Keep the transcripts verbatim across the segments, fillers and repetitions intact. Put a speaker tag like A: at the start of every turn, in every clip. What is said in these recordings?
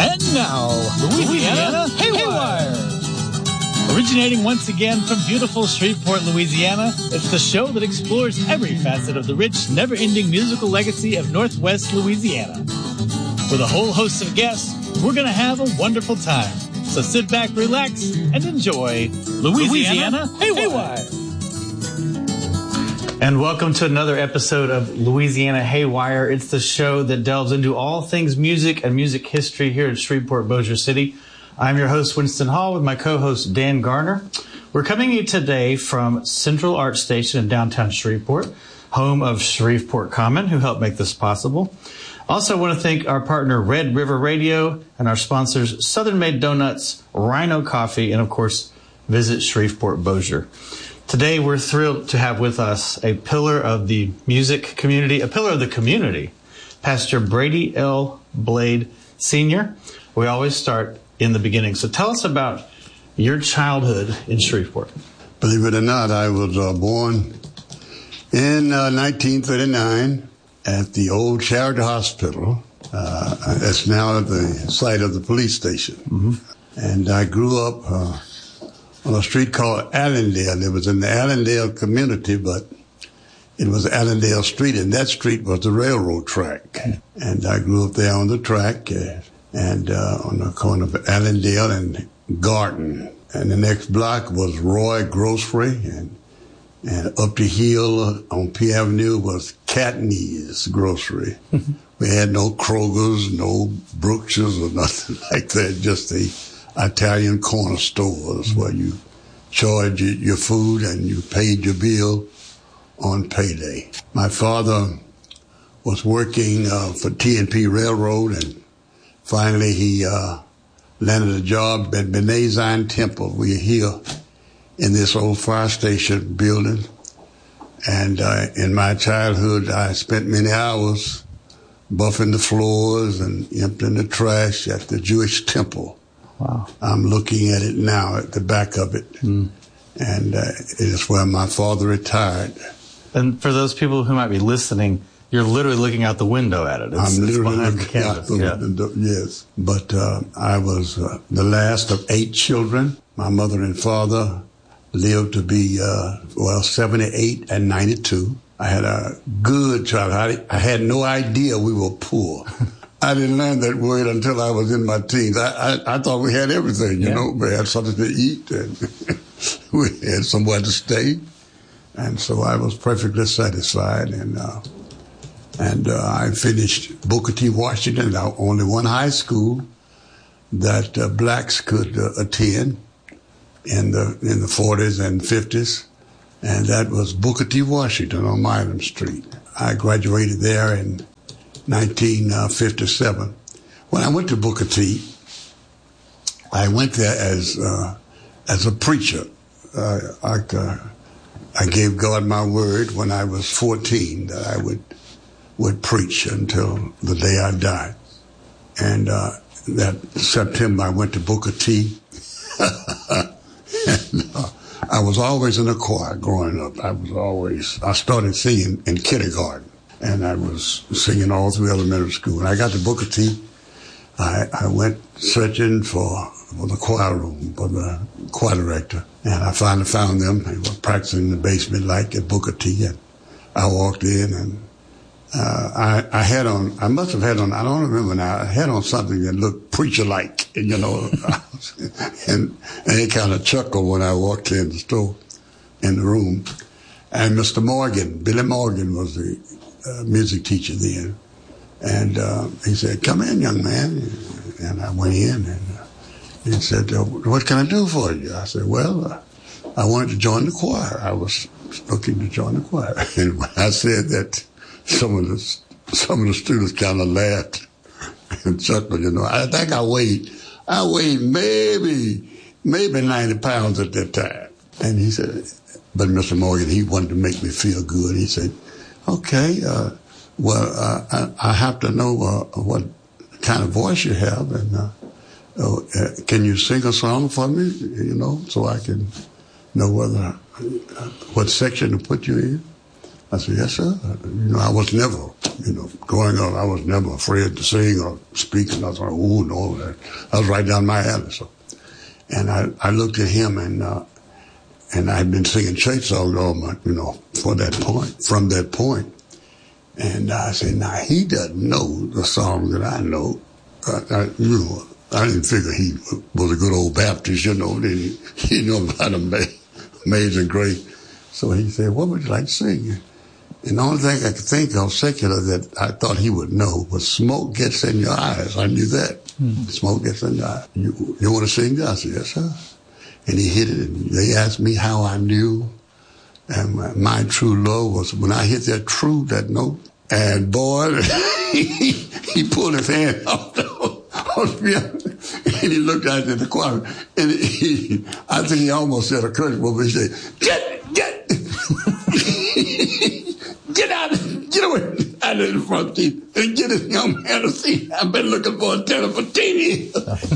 A: And now, Louisiana, Louisiana Haywire. Haywire! Originating once again from beautiful Shreveport, Louisiana, it's the show that explores every facet of the rich, never-ending musical legacy of Northwest Louisiana. With a whole host of guests, we're going to have a wonderful time. So sit back, relax, and enjoy Louisiana, Louisiana Haywire. Haywire. And welcome to another episode of Louisiana Haywire. It's the show that delves into all things music and music history here in Shreveport, Bossier City. I'm your host, Winston Hall, with my co-host, Dan Garner. We're coming to you today from Central Art Station in downtown Shreveport, home of Shreveport Common, who helped make this possible. Also, I want to thank our partner, Red River Radio, and our sponsors, Southern Made Donuts, Rhino Coffee, and, of course, Visit Shreveport Bossier. Today, we're thrilled to have with us a pillar of the music community, a pillar of the community, Pastor Brady L. Blade, Senior We always start in the beginning. So tell us about your childhood in Shreveport.
B: Believe it or not, I was uh, born in uh, nineteen thirty-nine at the old Charity Hospital. Uh, that's now the site of the police station. Mm-hmm. And I grew up uh, on a street called Allendale. It was in the Allendale community, but it was Allendale Street, and that street was the railroad track. And I grew up there on the track, uh, and uh, on the corner of Allendale and Garden. And the next block was Roy Grocery, and and up the hill on P Avenue was Catney's Grocery. We had no Kroger's, no Brooks's or nothing like that, just the Italian corner stores where you charged your food and you paid your bill on payday. My father was working uh, for T and P Railroad, and finally he uh, landed a job at B'nai Zion Temple. We're here in this old fire station building, and uh, in my childhood I spent many hours buffing the floors and emptying the trash at the Jewish temple. Wow. I'm looking at it now, at the back of it. Mm. And uh, it is where my father retired.
A: And for those people who might be listening, you're literally looking out the window at it. It's,
B: I'm literally
A: it's
B: looking out the
A: yeah.
B: window, yes. But uh, I was uh, the last of eight children. My mother and father lived to be, uh, well, seventy-eight and ninety-two. I had a good childhood. I, I had no idea we were poor. I didn't learn that word until I was in my teens. I, I, I thought we had everything, you yeah. know. We had something to eat, and we had somewhere to stay. And so I was perfectly satisfied. And uh, and uh, I finished Booker T. Washington, only one high school that uh, blacks could uh, attend in the in the forties and fifties. And that was Booker T. Washington on Milam Street. I graduated there in nineteen fifty-seven. When I went to Booker T, I went there as uh, as a preacher. Uh, I, uh, I gave God my word when I was fourteen that I would would preach until the day I died. And uh, that September I went to Booker T. and, uh, I was always in a choir growing up. I was always, I started singing in kindergarten, and I was singing all through elementary school. When I got to Booker T, I, I went searching for, for the choir room, for the choir director, and I finally found them. They were practicing in the basement like at Booker T, and I walked in, and uh, I, I had on, I must have had on, I don't remember now, I had on something that looked preacher-like, you know, and, and they kind of chuckled when I walked in the store, in the room. And Mister Morgan, Billy Morgan was the uh, music teacher then. And uh, he said, "Come in, young man." And I went in, and uh, he said, "What can I do for you?" I said, "Well, uh, I wanted to join the choir. I was looking to join the choir." And when I said that, some of the, some of the students kind of laughed and chuckled, you know. I think I weighed, I weighed maybe, maybe ninety pounds at that time. And he said, but Mister Morgan, he wanted to make me feel good. He said, "Okay, uh, well, uh, I, I have to know uh, what kind of voice you have, and uh, uh, can you sing a song for me, you know, so I can know whether uh, what section to put you in?" I said, yes, sir. You know, I was never, you know, growing up, I was never afraid to sing or speak. And I was like, oh, no, that, that was right down my alley. So, and I, I looked at him, and uh, and I had been singing church songs all my, you know, for that point, from that point. And I said, now, he doesn't know the song that I know. I, I, you know, I didn't figure he was a good old Baptist, you know, then he, he knew about Amazing Grace. So he said, what would you like to sing? And the only thing I could think of secular that I thought he would know was Smoke Gets in Your Eyes. I knew that. Mm-hmm. Smoke Gets in Your Eyes. You, you want to sing that? I said, yes, sir. And he hit it, and they asked me how I knew. And my, my true love was when I hit that true, that note. And boy, he, he pulled his hand off the, off the piano, and he looked out at the choir. And he, I think he almost said a curse word, but he said, get, get, get out, get away out of the front seat and get this young man a seat. I've been looking for a tenor for ten years.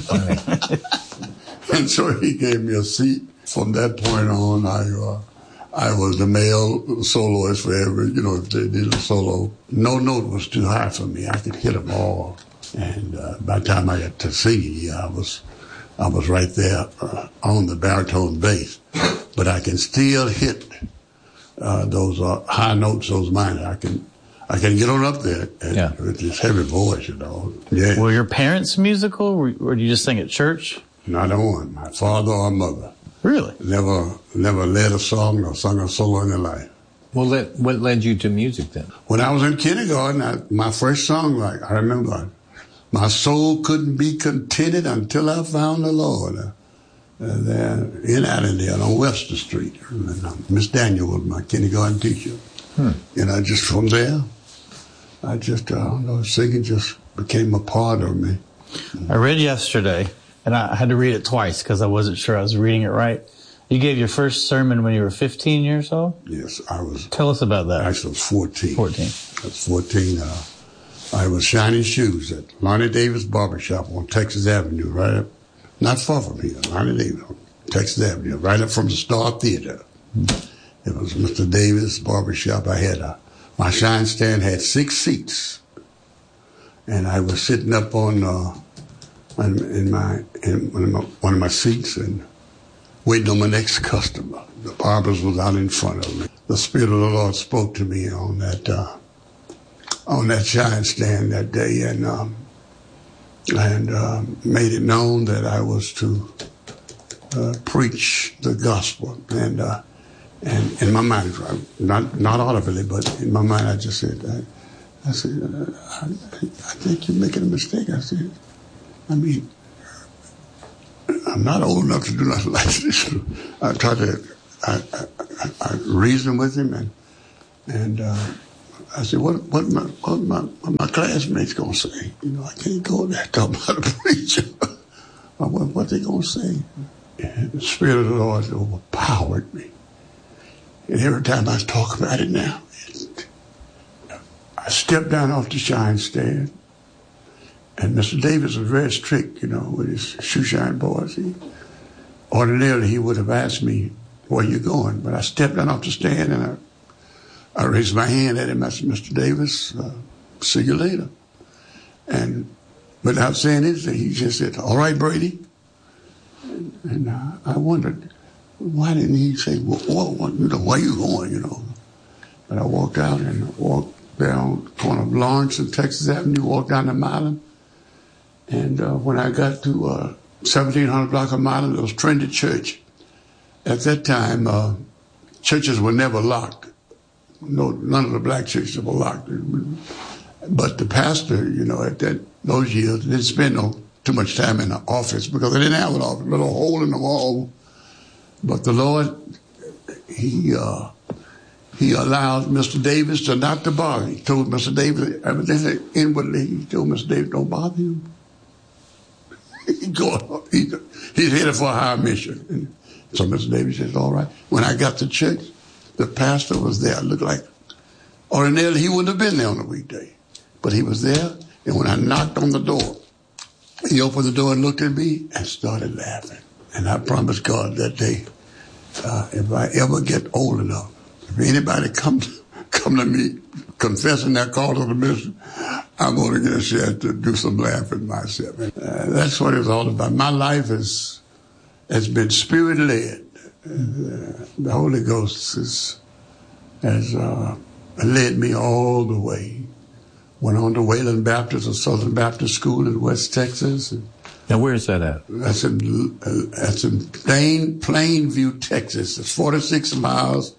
B: And so he gave me a seat. From that point on, I, uh, I was the male soloist for every, you know, if they did a solo. No note was too high for me. I could hit them all. And uh, by the time I got to singing, I was, I was right there uh, on the baritone bass. But I can still hit uh, those uh, high notes, those minor. I can, I can get on up there and, yeah. with this heavy voice, you know. Yeah.
A: Were your parents musical, or did you just sing at church?
B: Not one. My father or mother.
A: Really?
B: Never, never led a song or sung a solo in their life.
C: Well, let, what led you to music then?
B: When I was in kindergarten, I, my first song, like I remember, my soul couldn't be contented until I found the Lord. Uh, uh, there in Allendale on Webster Street. And, uh, Miss Daniel was my kindergarten teacher. Hmm. And I just, from there, I just, uh, I don't know, singing just became a part of me.
A: I read yesterday, and I had to read it twice because I wasn't sure I was reading it right. You gave your first sermon when you were fifteen years old?
B: Yes, I was.
A: Tell us about that.
B: Actually, I was fourteen.
A: fourteen.
B: I was fourteen. Uh, I was shining shoes at Lonnie Davis Barbershop on Texas Avenue, right up, not far from here, Lonnie Davis on Texas Avenue, right up from the Star Theater. Mm-hmm. It was Mister Davis Barbershop. I had a, my shine stand had six seats, and I was sitting up on, uh, in, in my in one of my, one of my seats and waiting on my next customer. The barbers was out in front of me. The Spirit of the Lord spoke to me on that uh, on that shine stand that day, and um, and uh, made it known that I was to uh, preach the gospel. And uh, and in my mind, not not audibly, but in my mind, I just said, I, I said, uh, I, I think you're making a mistake. I said, I mean, I'm not old enough to do nothing like this. I tried to, I, I, I reasoned with him, and and uh, I said, what what my what my, what my classmates gonna say? You know, I can't go there talking about a preacher. what what they gonna say? And the Spirit of the Lord overpowered me, and every time I talk about it now, it, I stepped down off the shine stand. And Mister Davis was very strict, you know, with his shoe shine boys. He, ordinarily, he would have asked me, where you going? But I stepped down off the stand and I, I raised my hand at him. I said, Mister Davis, uh, see you later. And without saying anything, he just said, all right, Brady. And, and uh, I wondered, why didn't he say, well, what, what, you know, where you going, you know? But I walked out and walked down the corner of Lawrence and Texas Avenue, walked down to Milan. And uh, when I got to uh, seventeen hundred block of Milan, there was Trinity Church. At that time, uh, churches were never locked. No, none of the black churches were locked. But the pastor, you know, at that those years, didn't spend no too much time in the office because they didn't have an office, a little hole in the wall. But the Lord, he uh, he allowed Mister Davis to not to bother. He told Mister Davis, evidently inwardly, he told Mister Davis, don't bother him. He go, he, he's headed for a higher mission. And so Mister Davis says, all right. When I got to church, the pastor was there. It looked like, ordinarily he wouldn't have been there on a weekday. But he was there, and when I knocked on the door, he opened the door and looked at me and started laughing. And I promised God that day, uh, if I ever get old enough, if anybody comes come to me confessing that call to the ministry, I'm going to get a chance to do some laughing myself. Uh, that's what it's all about. My life is, has been spirit-led. Uh, the Holy Ghost is, has uh, led me all the way. Went on to Wayland Baptist, a Southern Baptist school in West Texas. And
C: now, where is that at?
B: That's in, uh, that's in Plain, Plainview, Texas. It's forty-six miles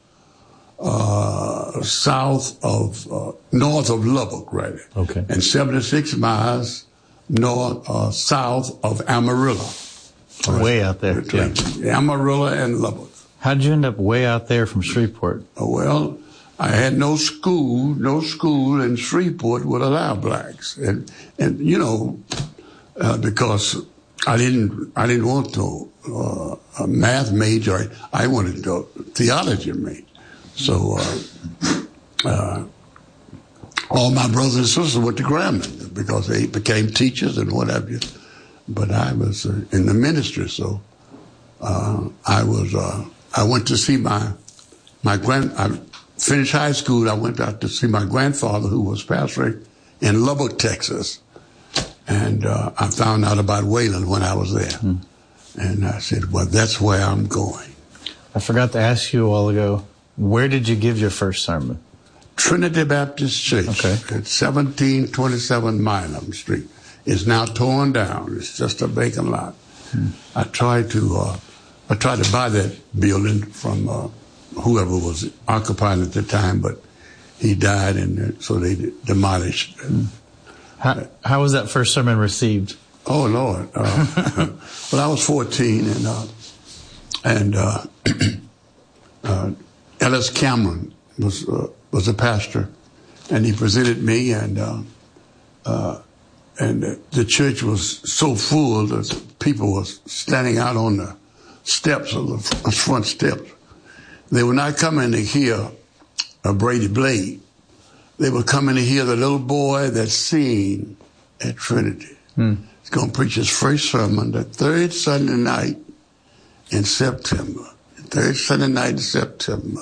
B: uh, south of, uh, north of Lubbock, right?
C: Okay.
B: And seventy-six miles north, uh, south of Amarillo.
A: Way out there.
B: Between yeah. Amarillo and Lubbock.
A: How'd you end up way out there from Shreveport?
B: Oh, well, I had no school, no school in Shreveport would allow blacks. And, and you know, uh, because I didn't, I didn't want to, uh, a math major. I wanted a theology major. So, uh, uh, all my brothers and sisters went to Grambling because they became teachers and what have you. But I was uh, in the ministry, so, uh, I was, uh, I went to see my, my grand, I finished high school. I went out to see my grandfather who was pastoring in Lubbock, Texas. And, uh, I found out about Wayland when I was there. Hmm. And I said, well, that's where I'm going.
A: I forgot to ask you a while ago, where did you give your first sermon?
B: Trinity Baptist Church
A: okay.
B: at seventeen twenty-seven Milam Street. It's now torn down. It's just a vacant lot. Hmm. I tried to, uh, I tried to buy that building from, uh, whoever was occupying at the time, but he died, and so they demolished. Hmm.
A: How, how was that first sermon received?
B: Oh, Lord. Uh, well, I was fourteen, and, uh, and, uh, uh, Ellis Cameron was, uh, was a pastor, and he presented me, and, uh, uh, and the church was so full that people was standing out on the steps of the front steps. They were not coming to hear a Brady Blade. They were coming to hear the little boy that sing at Trinity. Hmm. He's going to preach his first sermon the third Sunday night in September. Third Sunday night in September,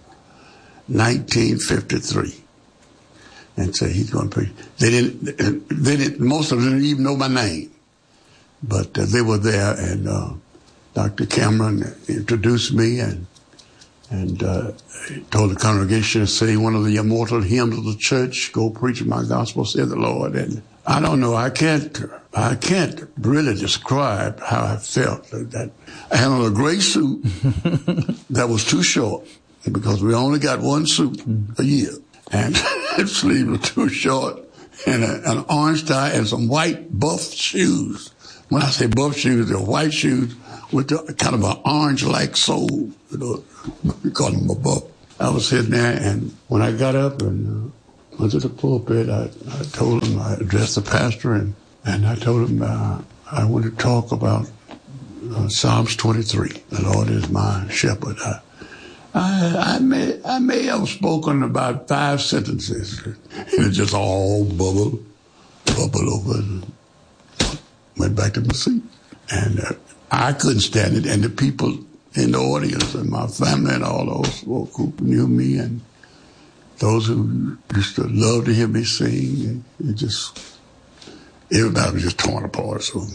B: nineteen fifty-three. And so he's going to preach. They didn't, they didn't, most of them didn't even know my name. But uh, they were there, and uh, Doctor Cameron introduced me and and uh, he told the congregation to say one of the immortal hymns of the church, go preach my gospel, said the Lord. And I don't know, I can't, I can't really describe how I felt. That I had on a gray suit that was too short because we only got one suit a year. And his sleeves were too short, and a, an orange tie and some white buff shoes. When I say buff shoes, they're white shoes with the, kind of an orange-like sole. You know, we call them a buff. I was sitting there, and when I got up and uh, went to the pulpit, I, I told him, I addressed the pastor, and, and I told him uh, I want to talk about uh, Psalms twenty-three. The Lord is my shepherd. I, I, I may I may have spoken about five sentences, and it just all bubbled, bubbled over, and went back to my seat. And uh, I couldn't stand it, and the people in the audience, and my family, and all those folk who knew me, and those who used to love to hear me sing, it just everybody was just torn apart. So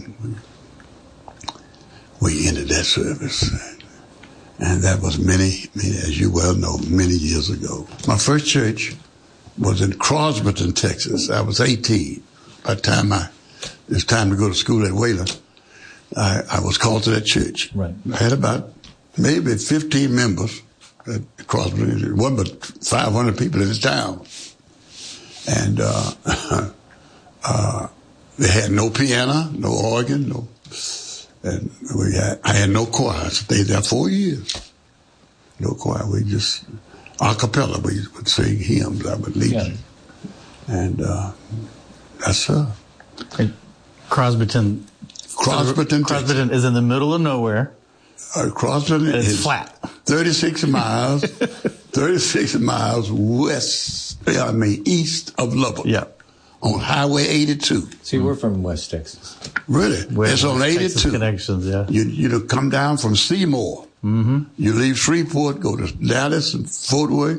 B: we ended that service. And that was many, many, as you well know, many years ago. My first church was in Crosbyton, Texas. I was eighteen. By the time I, it was time to go to school at Wayland, I, I was called to that church.
C: Right.
B: I had about maybe fifteen members at Crosbyton. It wasn't but five hundred people in the town. And uh, uh, they had no piano, no organ, no... And we had, I had no choir. I stayed there four years. No choir. We just, a cappella, we would sing hymns, I would lead. Yeah. And uh, that's her.
A: And Crosbyton.
B: Crosbyton.
A: Crosbyton is in the middle of nowhere.
B: Uh, Crosbyton
A: it's
B: is
A: flat.
B: thirty-six miles, thirty-six miles west, I mean, east of Lubbock.
A: Yeah.
B: On Highway eighty-two.
C: See, we're from West Texas.
B: Really?
A: We're
B: it's on eighty-two.
A: Texas connections, yeah.
B: You, you come down from Seymour.
A: Mm-hmm.
B: You leave Shreveport, go to Dallas and Fort Worth,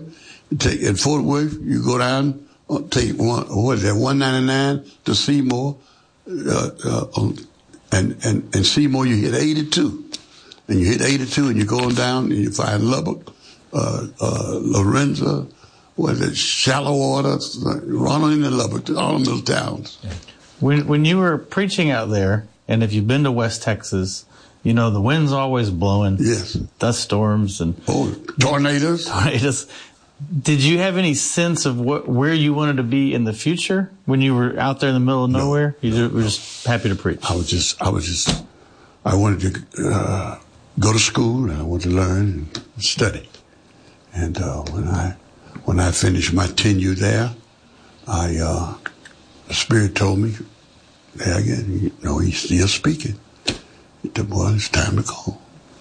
B: take at Fort Worth, you go down, take one, what is that, one ninety-nine to Seymour, uh, uh, and, and, and Seymour, you hit eighty-two. And you hit eighty-two and you're going down and you find Lubbock, uh, uh, Lorenzo, what is it, Shallow Water, Ronald and Lubbock, all of those towns.
A: When, when you were preaching out there, and if you've been to West Texas, you know, the wind's always blowing.
B: Yes.
A: Dust storms and
B: oh, tornadoes.
A: Tornadoes. Did you have any sense of what, where you wanted to be in the future when you were out there in the middle of nowhere? No, you no, were just happy to preach.
B: I was just, I was just, I wanted to uh, go to school and I wanted to learn and study. And uh, when I, when I finished my tenure there, I, uh, the Spirit told me, there again, you know, he's still speaking. He said, well, it's time to go.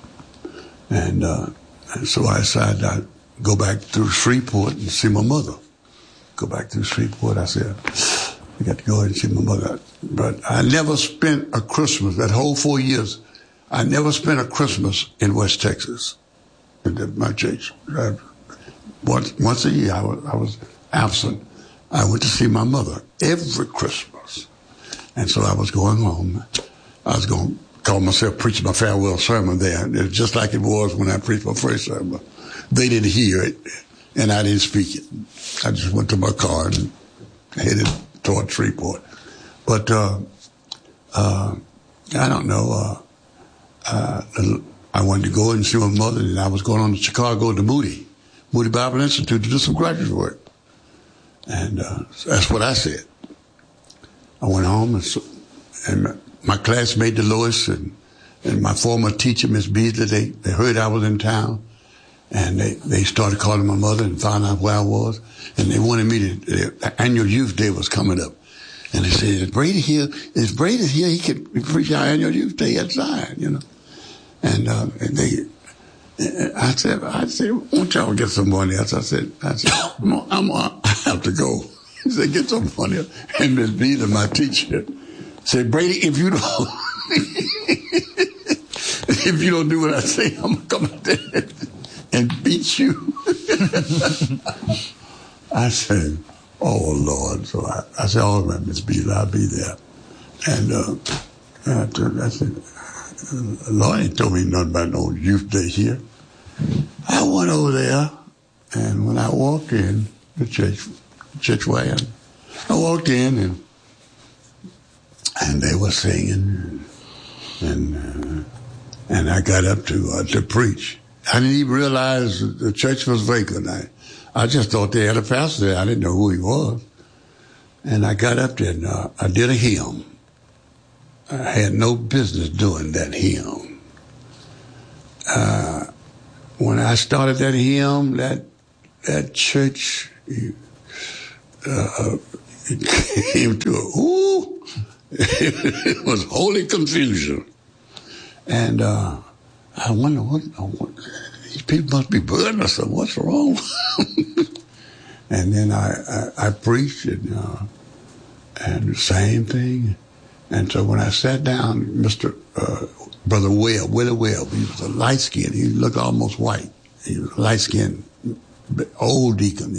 B: And, uh, and so I decided I'd go back through Shreveport and see my mother. Go back through Shreveport. I said, I got to go ahead and see my mother. But I never spent a Christmas, that whole four years, I never spent a Christmas in West Texas, in my church. I, once, once a year, I was, I was absent. I went to see my mother every Christmas. And so I was going home. I was going to call myself preaching my farewell sermon there. It was just like it was when I preached my first sermon. They didn't hear it, and I didn't speak it. I just went to my car and headed toward Shreveport. But uh, uh, I don't know. Uh, uh, I wanted to go and see my mother, and I was going on to Chicago to Moody, Moody Bible Institute to do some graduate work. And uh, that's what I said. I went home, and, so, and my classmate, Dolores, and, and my former teacher, Miss Beasley, they, they heard I was in town. And they, they started calling my mother and found out where I was. And they wanted me to, the annual youth day was coming up. And they said, is Brady here? Is Brady here? He could preach our annual youth day at Zion, you know. And, uh, and they, I said, I said, won't y'all get some money else? I said, I said, I'm, I'm, I have to go. He said, get some money. And Miss Beasley, my teacher, said, Brady, if you don't, if you don't do what I say, I'm coming there and beat you. I said, oh, Lord. So I, I said, all right, Miss Beasley, I'll be there. And uh, after, I said, Lord ain't told me nothing about no youth day here. I went over there, and when I walked in the church, church wagon, I walked in, and and they were singing, and uh, and I got up to uh, to preach. I didn't even realize the church was vacant. I, I just thought they had a pastor there. I didn't know who he was. And I got up there and uh, I did a hymn. I had no business doing that hymn. Uh, when I started that hymn, that that church uh, came to a, ooh, it was holy confusion. And uh, I wonder what, what, these people must be burning us, or what's wrong? And then I, I, I preached it, uh, and the same thing. And so when I sat down, Mister Uh, Brother Webb, Willie Webb, he was a light skinned, he looked almost white. He was a light skinned, old deacon.